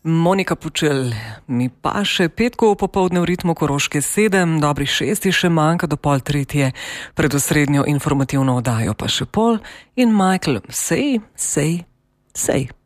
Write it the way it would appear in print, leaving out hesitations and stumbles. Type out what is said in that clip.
Monika Pučelj mi pa še petkovo popoldne v ritmu Koroške 7, dobrih 6 še manjka do 2:30, pred osrednjo informativno oddajo pa še pol in Michael, sej.